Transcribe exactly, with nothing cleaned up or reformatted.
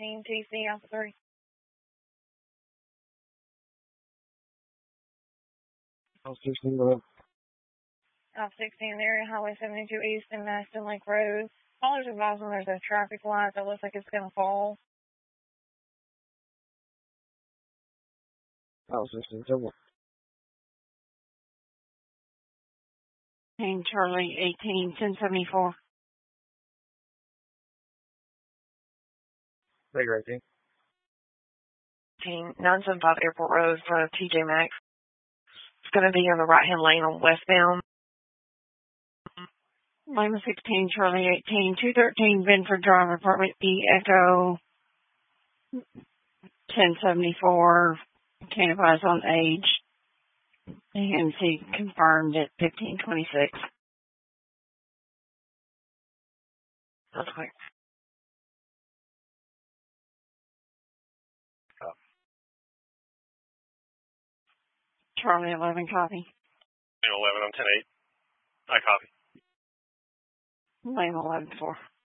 sixteen, T C, Alpha three. Alpha sixteen, go ahead. Alpha sixteen, area Highway seventy-two East and Maston Lake Road. Callers advising there's a traffic light that looks like it's going to fall. Alpha sixteen, seven. Charlie eighteen, ten seventy-four. Baker eighteen. nine seventy-five Airport Road in front of T J Maxx. It's going to be on the right-hand lane on westbound. Lima sixteen, Charlie eighteen, two thirteen, Benford Drive, Apartment E, Echo, ten seventy-four, can't advise on age. A M C confirmed at fifteen twenty-six. That's quick. Oh. Charlie eleven, copy. eleven, I'm ten eight. I copy. Lima eleven four.